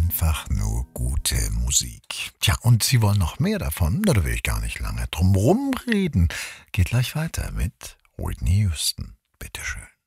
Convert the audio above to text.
einfach nur gute Musik. Tja, und Sie wollen noch mehr davon? Na, da will ich gar nicht lange drum rumreden. Geht gleich weiter mit Whitney Houston. Bitteschön.